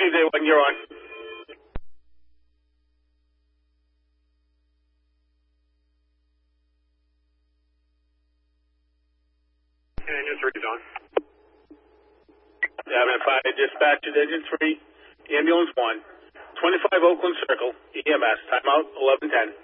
received A1, you're on. Engine 3 is on. Davenant 5, dispatch at Engine 3, ambulance 1, 25 Oakland Circle, EMS, timeout 11:10.